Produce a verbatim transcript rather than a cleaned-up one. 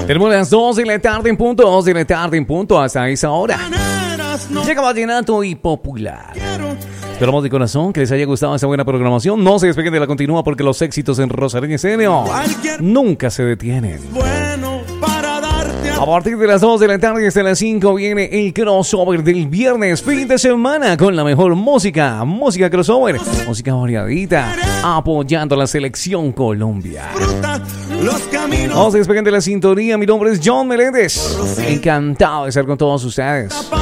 Tenemos las dos de la tarde en punto, dos de la tarde en punto hasta esa hora. Llega Vallenato y Popular. Esperamos de corazón que les haya gustado esta buena programación. No se despeguen de la continua porque los éxitos en Rosario Estéreo nunca se detienen. A partir de las dos de la tarde hasta las cinco viene el crossover del viernes, fin de semana, con la mejor música, música crossover, música variadita, apoyando a la selección Colombia. No se despeguen de la sintonía. Mi nombre es John Meléndez. Encantado de estar con todos ustedes.